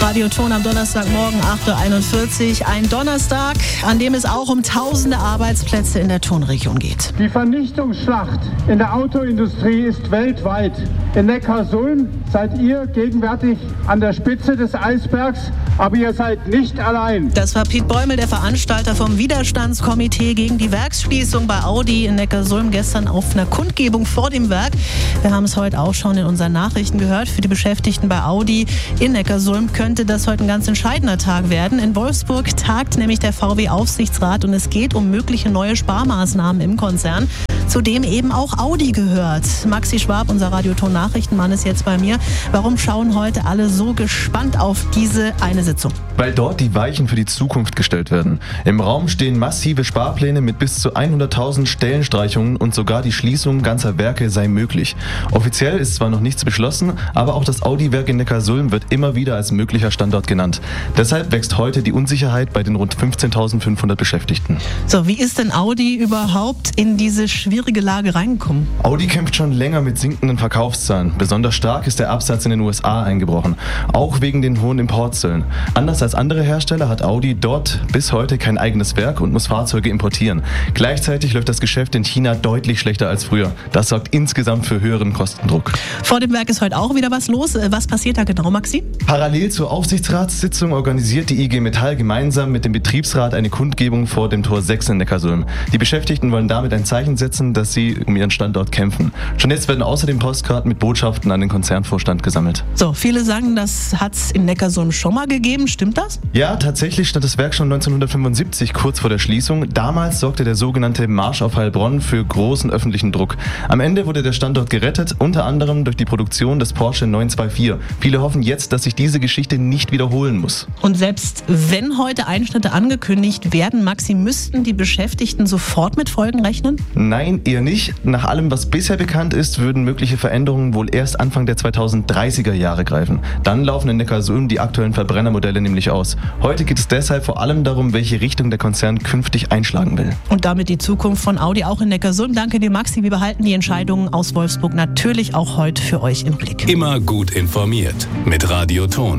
Radio Ton am Donnerstagmorgen, 8.41 Uhr. Ein Donnerstag, an dem es auch um tausende Arbeitsplätze in der Tonregion geht. Die Vernichtungsschlacht in der Autoindustrie ist weltweit. In Neckarsulm seid ihr gegenwärtig an der Spitze des Eisbergs, aber ihr seid nicht allein. Das war Piet Bäumel, der Veranstalter vom Widerstandskomitee gegen die Werksschließung bei Audi in Neckarsulm, gestern auf einer Kundgebung vor dem Werk. Wir haben es heute auch schon in unseren Nachrichten gehört. Für die Beschäftigten bei Audi in Neckarsulm könnte das heute ein ganz entscheidender Tag werden. In Wolfsburg tagt nämlich der VW-Aufsichtsrat und es geht um mögliche neue Sparmaßnahmen im Konzern, zu dem eben auch Audi gehört. Maxi Schwab, unser Radioton-Nachrichtenmann, ist jetzt bei mir. Warum schauen heute alle so gespannt auf diese eine Sitzung? Weil dort die Weichen für die Zukunft gestellt werden. Im Raum stehen massive Sparpläne mit bis zu 100.000 Stellenstreichungen und sogar die Schließung ganzer Werke sei möglich. Offiziell ist zwar noch nichts beschlossen, aber auch das Audi-Werk in Neckarsulm wird immer wieder als möglicher Standort genannt. Deshalb wächst heute die Unsicherheit bei den rund 15.500 Beschäftigten. So, wie ist denn Audi überhaupt in diese schwierige Lage reingekommen? Audi kämpft schon länger mit sinkenden Verkaufszahlen. Besonders stark ist der Absatz in den USA eingebrochen, auch wegen den hohen Importzöllen. Anders als andere Hersteller hat Audi dort bis heute kein eigenes Werk und muss Fahrzeuge importieren. Gleichzeitig läuft das Geschäft in China deutlich schlechter als früher. Das sorgt insgesamt für höheren Kostendruck. Vor dem Werk ist heute auch wieder was los. Was passiert da genau, Maxi? Parallel zur Aufsichtsratssitzung organisiert die IG Metall gemeinsam mit dem Betriebsrat eine Kundgebung vor dem Tor 6 in Neckarsulm. Die Beschäftigten wollen damit ein Zeichen setzen, dass sie um ihren Standort kämpfen. Schon jetzt werden außerdem Postkarten mit Botschaften an den Konzernvorstand gesammelt. So, viele sagen, das hat es in Neckarsulm schon mal gegeben. Stimmt das? Ja, tatsächlich stand das Werk schon 1975 kurz vor der Schließung. Damals sorgte der sogenannte Marsch auf Heilbronn für großen öffentlichen Druck. Am Ende wurde der Standort gerettet, unter anderem durch die Produktion des Porsche 924. Viele hoffen jetzt, dass sich diese Geschichte nicht wiederholen muss. Und selbst wenn heute Einschnitte angekündigt werden, Maxi, müssten die Beschäftigten sofort mit Folgen rechnen? Nein, eher nicht. Nach allem, was bisher bekannt ist, würden mögliche Veränderungen wohl erst Anfang der 2030er Jahre greifen. Dann laufen in Neckarsulm die aktuellen Verbrennermodelle nämlich aus. Heute geht es deshalb vor allem darum, welche Richtung der Konzern künftig einschlagen will. Und damit die Zukunft von Audi auch in Neckarsulm. Danke dir, Maxi. Wir behalten die Entscheidungen aus Wolfsburg natürlich auch heute für euch im Blick. Immer gut informiert mit Radio Ton.